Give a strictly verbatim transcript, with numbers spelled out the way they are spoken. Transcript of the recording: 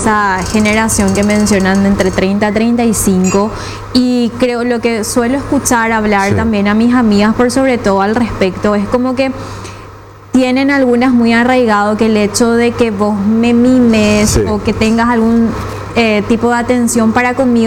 esa generación que mencionan de entre treinta a treinta y cinco, y creo lo que suelo escuchar hablar Sí. también a mis amigas por sobre todo al respecto, es como que tienen algunas muy arraigado que el hecho de que vos me mimes Sí. o que tengas algún eh, tipo de atención para conmigo